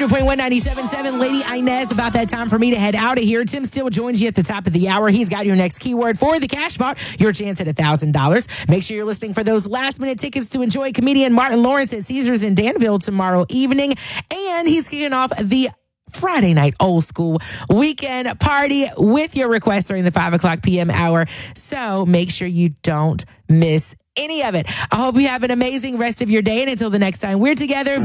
100.1 97.7. Lady Inez, about that time for me to head out of here. Tim Steele joins you at the top of the hour. He's got your next keyword for the Cash Vault, your chance at $1,000. Make sure you're listening for those last-minute tickets to enjoy comedian Martin Lawrence at Caesars in Danville tomorrow evening. And he's kicking off the Friday night old school weekend party with your request during the 5 o'clock p.m. hour. So make sure you don't miss any of it. I hope you have an amazing rest of your day. And until the next time we're together,